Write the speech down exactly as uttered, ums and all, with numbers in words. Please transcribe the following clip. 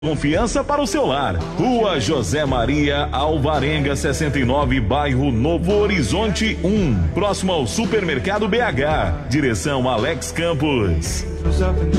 Confiança para o seu lar. Rua José Maria Alvarenga sessenta e nove, bairro Novo Horizonte um, próximo ao Supermercado B H. Direção Alex Campos.